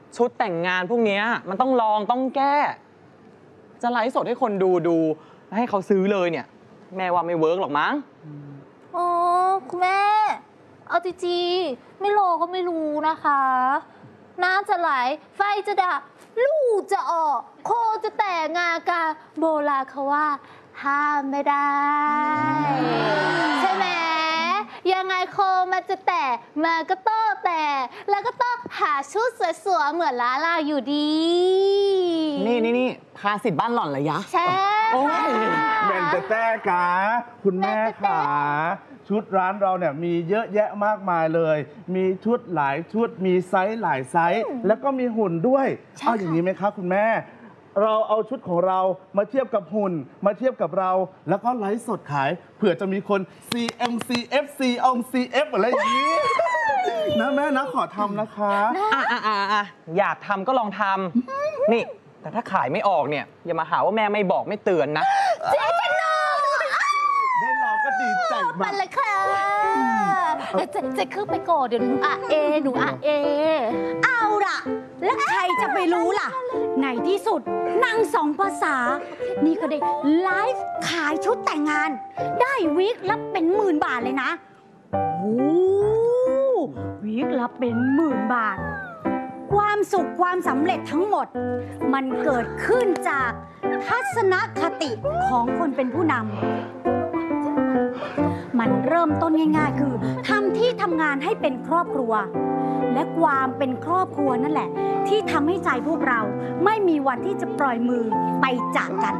ชุดแต่งงานพวกนี้มันต้องลองต้องแก้ จะไลฟ์สดให้คนดูให้เขาซื้อเลยเนี่ยแม่ว่าไม่เวิร์กหรอกมั้งอ๋อคุณแม่เอาจริงๆไม่รอก็ไม่รู้นะคะน้ำจะไหลไฟจะดับลูกจะออกโคจะแตกงากาโบราณเขาว่าห้ามไม่ได้ใช่ไหมยังไงโคมันจะแตกมันก็ต้องแตกแล้วก็ต้องหาชุดสวยๆเหมือนลาอยู่ดีนี่พาสิทธิ์บ้านหล่อนเลยยะใช่โอ้ยแม่แต่แต่กาคุณแม่ขาชุดร้านเราเนี่ยมีเยอะแยะมากมายเลยมีชุดหลายชุดมีไซส์หลายไซส์แล้วก็มีหุ่นด้วยเอาอย่างนี้ไหมคะคุณแม่เราเอาชุดของเรามาเทียบกับหุ่นมาเทียบกับเราแล้วก็ไลฟ์สดขายเผื่อจะมีคน CF อะไรอย่างนี้นะแม่นะขอทำนะคะอยากทำก็ลองทำนี่แต่ถ้าขายไม่ออกเนี่ยอย่ามาหาว่าแม่ไม่บอกไม่เตือนนะเจ๊จะนอนได้ลองก็ดีใจมากเลยค่ะจะขึ้นไปก่อนเดี๋ยวหนูเอเอาล่ะแล้วใครจะไปรู้ล่ะในที่สุดนางสองภาษานี่ก็ได้ไลฟ์ขายชุดแต่งงานได้วีคละเป็น10,000 บาทเลยนะโอ้วีคละเป็น10,000 บาทความสุขความสำเร็จทั้งหมดมันเกิดขึ้นจากทัศนคติของคนเป็นผู้นำมันเริ่มต้นง่ายๆคือทำที่ทำงานให้เป็นครอบครัวและความเป็นครอบครัวนั่นแหละที่ทำให้ใจพวกเราไม่มีวันที่จะปล่อยมือไปจากกัน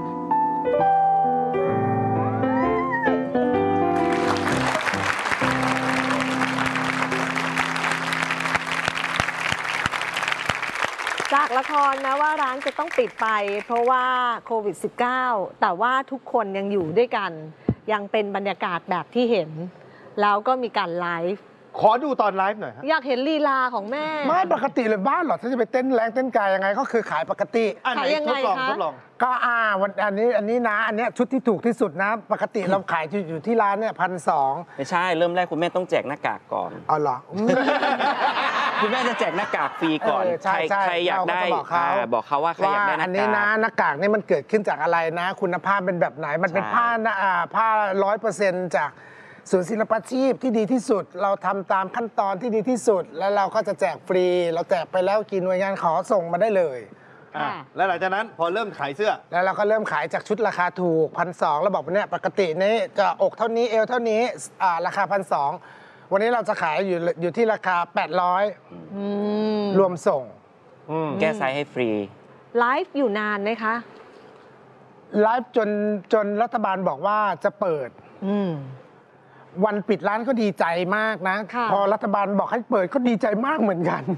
จากละครนะว่าร้านจะต้องปิดไปเพราะว่าโควิด -19 แต่ว่าทุกคนยังอยู่ด้วยกันยังเป็นบรรยากาศแบบที่เห็นแล้วก็มีการไลฟ์ขอดูตอนไลฟ์หน่อยอยากเห็นลีลาของแม่ไม่ปกติเลยบ้านหรอถ้าจะไปเต้นแรงเต้นกายยังไงก็คือขายปกติขายยังไงคะทดลองก็วันอันนี้นะอันนี้ชุดที่ถูกที่สุดนะปกติเราขายอยู่ที่ร้านเนี่ย1,200 ไม่ใช่เริ่มแรกคุณแม่ต้องแจกหน้ากากก่อนอ๋อเหรอคุณแม่จะแจกหน้ากากฟรีก่อนใครอยากได้บอกเขาว่าใครอยากได้หน้ากากอันนี้นะหน้ากากนี่มันเกิดขึ้นจากอะไรนะคุณภาพเป็นแบบไหนมันเป็นผ้า100%จากศูนย์ศิลปาชีพที่ดีที่สุดเราทำตามขั้นตอนที่ดีที่สุดแล้วเราก็จะแจกฟรีเราแจกไปแล้วกี่หน่วยงานขอส่งมาได้เลยแล้วหลังจากนั้นพอเริ่มขายเสื้อแล้วเราก็เริ่มขายจากชุดราคาถูก1,200แล้วบอกว่าเนี่ยปกตินี้จะอกเท่านี้เอวเท่านี้ราคา1,200วันนี้เราจะขายอยู่ที่ราคา800รวมส่งแก้ไซส์ให้ฟรีไลฟ์อยู่นานไหมคะไลฟ์จนรัฐบาลบอกว่าจะเปิดวันปิดร้านก็ดีใจมากนะพอรัฐบาลบอกให้เปิดก็ดีใจมากเหมือนกัน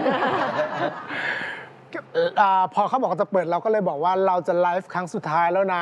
พอเขาบอกจะเปิดเราก็เลยบอกว่าเราจะไลฟ์ครั้งสุดท้ายแล้วนะ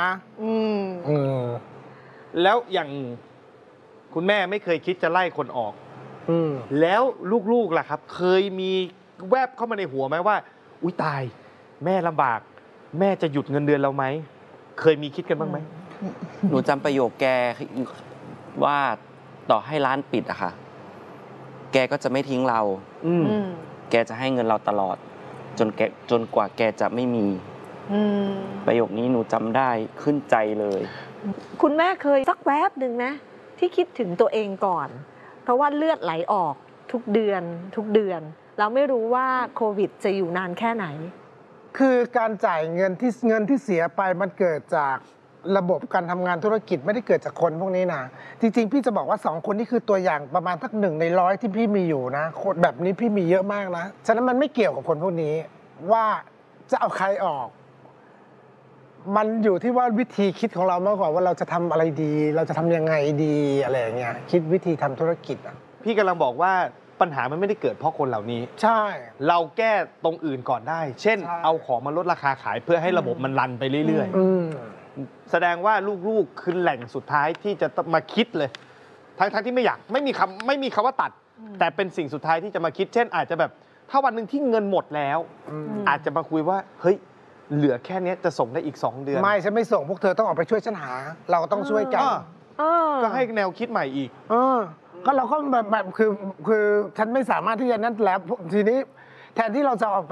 แล้วอย่างคุณแม่ไม่เคยคิดจะไล่คนออกแล้วลูกๆล่ะครับเคยมีแวบเข้ามาในหัวไหมว่าอุ๊ยตายแม่ลำบากแม่จะหยุดเงินเดือนเราไหมเคยมีคิดกันบ้างไหมหนูจำประโยคแกว่าต่อให้ร้านปิดอะค่ะแกก็จะไม่ทิ้งเราแกจะให้เงินเราตลอดจนกว่าแกจะไม่มีประโยคนี้หนูจำได้ขึ้นใจเลยคุณแม่เคยสักแวบหนึ่งนะที่คิดถึงตัวเองก่อนเพราะว่าเลือดไหลออกทุกเดือนเราไม่รู้ว่าโควิดจะอยู่นานแค่ไหนคือการจ่ายเงินที่เสียไปมันเกิดจากระบบการทำงานธุรกิจไม่ได้เกิดจากคนพวกนี้นะจริงๆพี่จะบอกว่า2คนนี่คือตัวอย่างประมาณสัก1 ใน 100ที่พี่มีอยู่นะคนแบบนี้พี่มีเยอะมากนะฉะนั้นมันไม่เกี่ยวกับคนพวกนี้ว่าจะเอาใครออกมันอยู่ที่ว่าวิธีคิดของเรามากกว่าว่าเราจะทำอะไรดีเราจะทำยังไงดีอะไรอย่างเงี้ยคิดวิธีทำธุรกิจอ่ะพี่กำลังบอกว่าปัญหามันไม่ได้เกิดเพราะคนเหล่านี้ใช่เราแก้ตรงอื่นก่อนได้เช่นเอาของมาลดราคาขายเพื่อให้ระบบมันรันไปเรื่อยๆแสดงว่าลูกๆคือแหล่งสุดท้ายที่จะมาคิดเลยทั้งที่ไม่มีคำว่าตัดแต่เป็นสิ่งสุดท้ายที่จะมาคิดเช่นอาจจะแบบถ้าวันหนึ่งที่เงินหมดแล้วอาจจะมาคุยว่าเฮ้ยเหลือแค่นี้จะส่งได้อีก2 เดือนไม่ฉันไม่ส่งพวกเธอต้องออกไปช่วยฉันหาเราต้องช่วยกันก็ให้แนวคิดใหม่อีกก็เราก็แบบคือฉันไม่สามารถที่จะนั่นแล้วทีนี้แทนที่เราจะออกไป